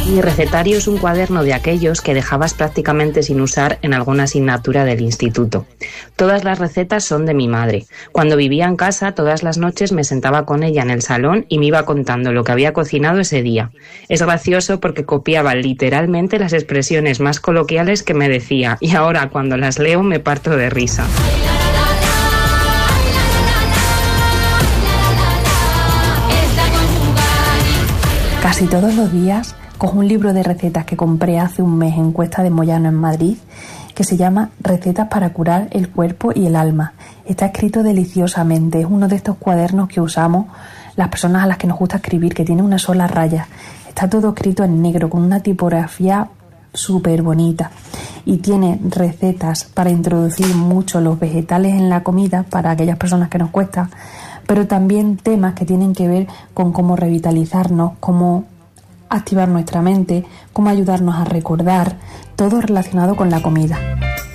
Mi recetario es un cuaderno de aquellos que dejabas prácticamente sin usar en alguna asignatura del instituto. Todas las recetas son de mi madre. Cuando vivía en casa, todas las noches me sentaba con ella en el salón y me iba contando lo que había cocinado ese día. Es gracioso porque copiaba literalmente las expresiones más coloquiales que me decía, y ahora cuando las leo me parto de risa. Casi todos los días cojo un libro de recetas que compré hace un mes en Cuesta de Moyano, en Madrid, que se llama Recetas para curar el cuerpo y el alma. Está escrito deliciosamente. Es uno de estos cuadernos que usamos las personas a las que nos gusta escribir, que tiene una sola raya. Está todo escrito en negro, con una tipografía súper bonita. Y tiene recetas para introducir mucho los vegetales en la comida, para aquellas personas que nos cuesta, pero también temas que tienen que ver con cómo revitalizarnos, cómo activar nuestra mente, cómo ayudarnos a recordar, todo relacionado con la comida.